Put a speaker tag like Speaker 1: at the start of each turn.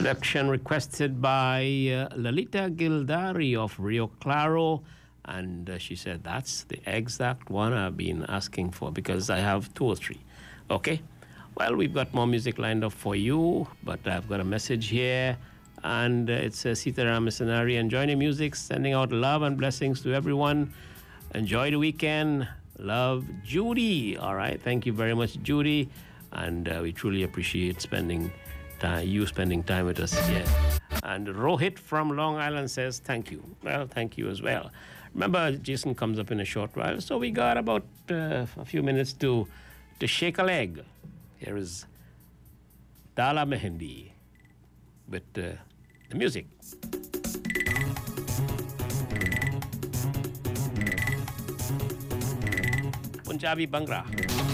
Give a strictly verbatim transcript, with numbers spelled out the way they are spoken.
Speaker 1: selection requested by uh, Lalita Gildari of Rio Claro. And uh, she said, that's the exact one I've been asking for because I have two or three. Okay. Well, we've got more music lined up for you, but I've got a message here. And uh, it says, Sitaram Missionary, enjoy the music, sending out love and blessings to everyone. Enjoy the weekend. Love, Judy. All right. Thank you very much, Judy. And uh, we truly appreciate spending time, you spending time with us here. And Rohit from Long Island says, thank you. Well, thank you as well. Remember, Jason comes up in a short while, so we got about uh, a few minutes to, to shake a leg. Here is Dala Mehendi with uh, the music. Punjabi Bhangra.